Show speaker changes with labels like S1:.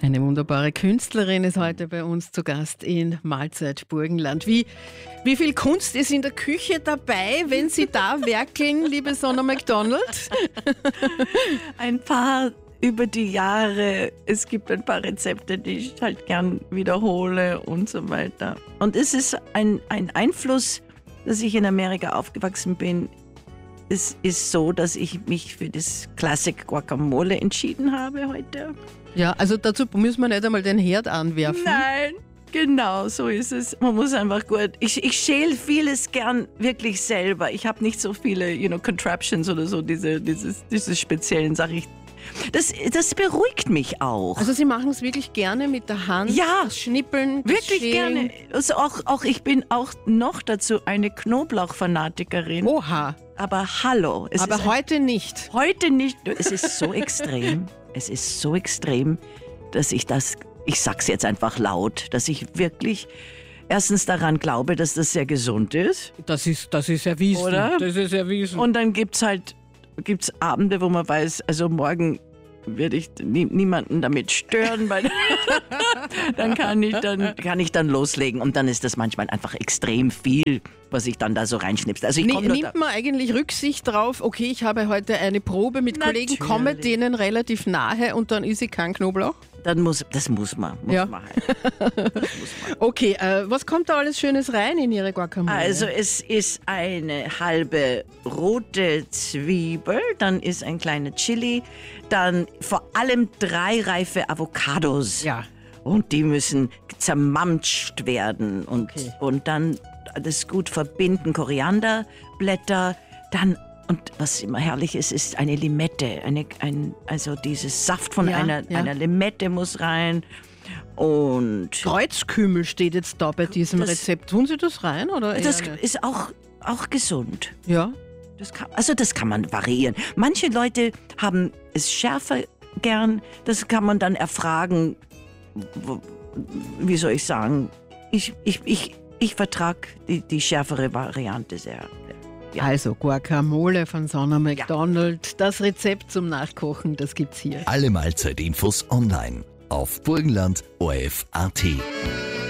S1: Eine wunderbare Künstlerin ist heute bei uns zu Gast in Mahlzeit Burgenland. Wie viel Kunst ist in der Küche dabei, wenn Sie da werkeln, liebe Sonna McDonald?
S2: Ein paar über die Jahre. Es gibt ein paar Rezepte, die ich halt gern wiederhole und so weiter. Und es ist ein Einfluss, dass ich in Amerika aufgewachsen bin. Es ist so, dass ich mich für das Classic Guacamole entschieden habe heute.
S1: Ja, also dazu müssen wir nicht einmal den Herd anwerfen.
S2: Nein, genau, so ist es. Man muss einfach gut. Ich schäle vieles gern wirklich selber. Ich habe nicht so viele, Contraptions oder so, diese speziellen Sachen. Das beruhigt mich auch.
S1: Also Sie machen es wirklich gerne mit der Hand?
S2: Ja,
S1: das Schnippeln, das
S2: wirklich
S1: Schälen.
S2: gerne. Also auch ich bin auch noch dazu eine Knoblauchfanatikerin.
S1: Oha.
S2: Aber hallo.
S1: Aber heute nicht.
S2: Heute nicht. Es ist so extrem. Es ist so extrem, dass ich sag's jetzt einfach laut, dass ich wirklich erstens daran glaube, dass das sehr gesund ist.
S1: Das ist erwiesen.
S2: Oder?
S1: Das ist erwiesen.
S2: Und dann gibt's Abende, wo man weiß, also morgen werde ich niemanden damit stören, weil dann kann ich dann loslegen und dann ist das manchmal einfach extrem viel, was ich dann da so reinschnipse. Also
S1: nimmt man eigentlich Rücksicht drauf, okay, ich habe heute eine Probe mit Kollegen, komme denen relativ nahe und dann ist kein Knoblauch?
S2: Das muss man.
S1: Ja.
S2: Man halt. Das muss man.
S1: Okay, was kommt da alles Schönes rein in Ihre Guacamole?
S2: Also es ist eine halbe rote Zwiebel, dann ist ein kleiner Chili, dann vor allem 3 reife Avocados.
S1: Ja.
S2: Und die müssen zermampft werden und dann das gut verbinden, Korianderblätter, dann und was immer herrlich ist eine Limette, also dieses Saft von einer Limette muss rein und
S1: Kreuzkümmel steht jetzt da bei diesem Rezept. Tun Sie das rein oder?
S2: Das ist auch gesund.
S1: Ja.
S2: Das kann man variieren. Manche Leute haben es schärfer gern, das kann man dann erfragen. Wie soll ich sagen? Ich vertrage die schärfere Variante sehr.
S1: Ja. Also Guacamole von Sonna McDonald. Ja. Das Rezept zum Nachkochen, das gibt's hier.
S3: Alle Mahlzeitinfos online auf burgenland.orf.at.